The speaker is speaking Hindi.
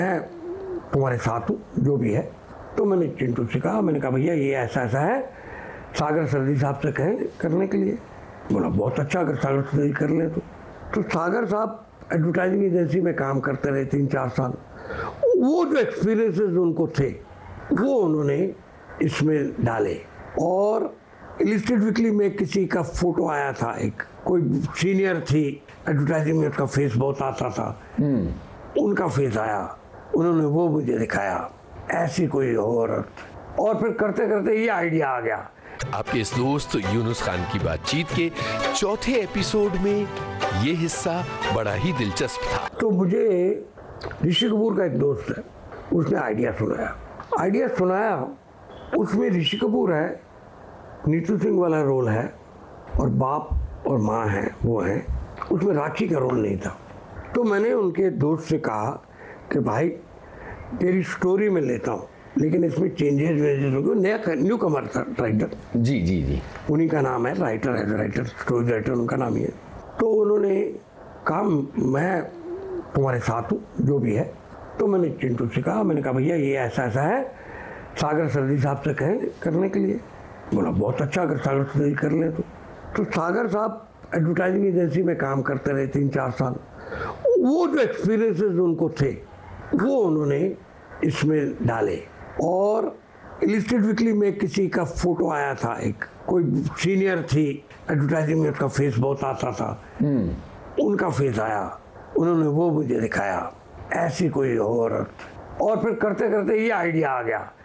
मैं तुम्हारे साथ हूँ जो भी है। तो मैंने चिंटू से कहा, मैंने कहा भैया ये ऐसा ऐसा है, सागर सर्दी साहब से कहें करने के लिए। बोला बहुत अच्छा, अगर सागर सर्दी कर लें तो सागर साहब एडवर्टाइजिंग एजेंसी में काम करते रहे 3-4 साल। वो जो एक्सपीरियंसेस उनको थे वो उन्होंने इसमें डाले। और इलिस्ट्रेट वीकली में किसी का फोटो आया था, एक कोई सीनियर थी एडवर्टाइजिंग में, उसका फेस बहुत आता था, उनका फेस आया, उन्होंने वो मुझे दिखाया, ऐसी कोई औरत। और फिर करते करते ये आइडिया आ गया। आपके इस दोस्त यूनुस खान की बातचीत के चौथे एपिसोड में ये हिस्सा बड़ा ही दिलचस्प था। तो मुझे ऋषि कपूर का एक दोस्त है, उसने आइडिया सुनाया। उसमें ऋषि कपूर है, नीतू सिंह वाला रोल है, और बाप और माँ है वो है, उसमें राखी का रोल नहीं था। तो मैंने उनके दोस्त से कहा कि भाई तेरी स्टोरी में लेता हूँ, लेकिन इसमें चेंजेस होंगे। नया न्यू कमर था राइटर, जी, उन्हीं का नाम है, राइटर स्टोरी राइटर उनका नाम ही है। तो उन्होंने कहा मैं तुम्हारे साथ हूँ जो भी है। तो मैंने चिंटू से कहा, मैंने कहा भैया ये ऐसा ऐसा है, सागर सर्दी साहब से कहें करने के लिए। बोला बहुत अच्छा, अगर सागर सर्दी कर लें तो सागर साहब एडवर्टाइजिंग एजेंसी में काम करते रहे 3-4 साल। वो जो एक्सपीरियंसेस उनको थे वो उन्होंने इसमें डाले। और इलिस्ट्रेट वीकली में किसी का फोटो आया था, एक कोई सीनियर थी एडवर्टाइजिंग में, उसका फेस बहुत आता था, उनका फेस आया, उन्होंने वो मुझे दिखाया, ऐसी कोई औरत। और फिर करते करते ये आइडिया आ गया।